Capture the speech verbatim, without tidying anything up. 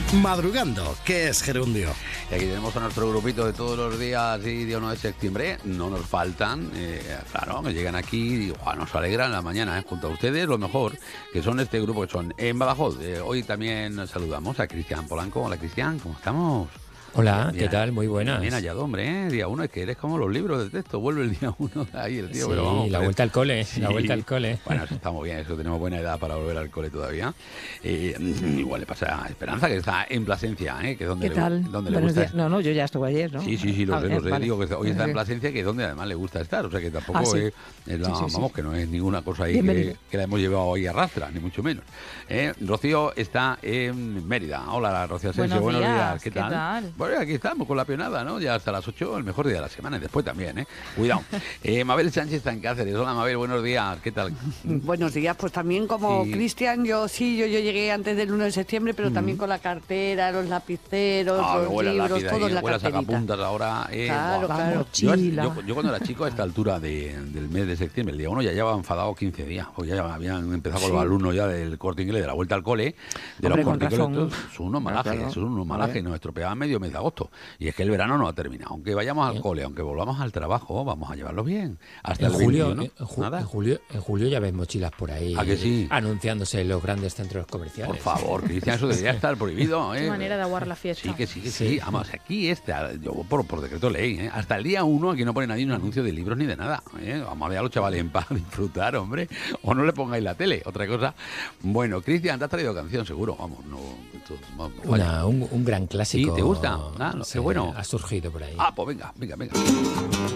Madrugando, ¿qué es gerundio? Y aquí tenemos a nuestro grupito de todos los días y día uno de septiembre. No nos faltan, eh, claro, que llegan aquí y oh, nos alegran la mañana, eh, junto a ustedes, lo mejor, que son este grupo que son en Badajoz. Eh, hoy también saludamos a Cristian Polanco. Hola, Cristian, ¿cómo estamos? Hola, Bien, ¿qué tal? Muy buenas. Bien hallado, hombre, ¿eh? Día uno, es que eres como los libros de texto. Vuelve el día uno de ahí, el tío, Sí, pero vamos. la pero... vuelta al cole, sí. la vuelta al cole. Bueno, eso está muy bien, eso tenemos buena edad para volver al cole todavía. Eh, igual le pasa a Esperanza, que está en Plasencia, ¿eh? Que es donde ¿Qué le, tal? donde le Buenos gusta. días. No, no, yo ya estuve ayer, ¿no? Sí, sí, sí, lo A sé, ver, lo sé. vale. Digo que hoy está en Sí. Plasencia, que es donde además le gusta estar. O sea, que tampoco Ah, sí. es, es la, Sí, sí, sí. vamos, que no es ninguna cosa ahí que, Bienvenido. que la hemos llevado hoy a rastra, ni mucho menos. Eh, Rocío está en Mérida. Hola, Rocío Asensio, buenos, Buenos días. días, ¿Qué ¿qué tal? tal? Bueno, aquí estamos con la pionada, ¿no? Ya hasta las ocho, el mejor día de la semana y después también, ¿eh? Cuidado. Eh, Mabel Sánchez está en Cáceres. Hola, Mabel, buenos días. ¿Qué tal? Buenos días, pues también como Sí. Cristian, yo sí, yo, yo llegué antes del uno de septiembre, pero también con la cartera, los lapiceros, Ah, me los huele a libros, lápida todo ahí, en la huele a carterita. sacapuntas ahora. Eh, Claro, guau. claro. Yo, Mochila. yo- yo cuando era chico, a esta altura de- del mes de septiembre, el día uno, ya llevaba enfadado quince días. Pues ya habían empezado con Sí. los alumnos ya del Corte Inglés, de la vuelta al cole, de Hombre, los con Corte Inglés. razón. Estos Son unos malajes, claro. son unos malajes. Vale. Nos estropeaban medio mes de agosto. Y es que el verano no ha terminado. Aunque vayamos al Sí. cole, aunque volvamos al trabajo, vamos a llevarlo bien. Hasta En el julio, veintiuno. en, ju- Nada. en julio, en julio ya ves mochilas por ahí ¿A que sí? anunciándose en los grandes centros comerciales. Por favor, Cristian, eso debería estar prohibido. ¿eh? Qué manera de aguar la fiesta. Sí, que sí, que sí. Vamos, aquí este, yo por, por decreto ley, ¿eh? Hasta el día uno aquí no pone nadie un anuncio de libros ni de nada. ¿eh? Vamos a dejar a los chavales en paz, disfrutar, hombre. O no le pongáis la tele, otra cosa. Bueno, Cristian, te has traído canción, seguro. Vamos, no. esto- vamos, vale. Una- un, un gran clásico. Sí, ¿te gusta? Ah, no, qué bueno. Ha surgido por ahí. Ah, pues venga, venga, venga.